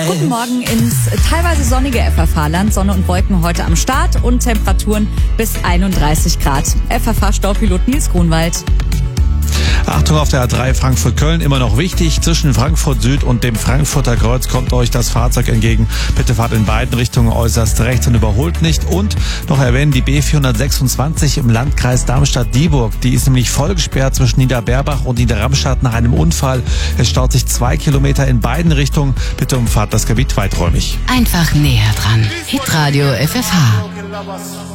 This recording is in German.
Guten Morgen ins teilweise sonnige FFH-Land. Sonne und Wolken heute am Start und Temperaturen bis 31 Grad. FFH-Staupilot Nils Grunwald. Achtung auf der A3 Frankfurt-Köln, immer noch wichtig. Zwischen Frankfurt Süd und dem Frankfurter Kreuz kommt euch das Fahrzeug entgegen. Bitte fahrt in beiden Richtungen äußerst rechts und überholt nicht. Und noch erwähnen, die B426 im Landkreis Darmstadt-Dieburg. Die ist nämlich voll gesperrt zwischen Niederberbach und Niederramstadt nach einem Unfall. Es staut sich 2 Kilometer in beiden Richtungen. Bitte umfahrt das Gebiet weiträumig. Einfach näher dran. Hitradio FFH.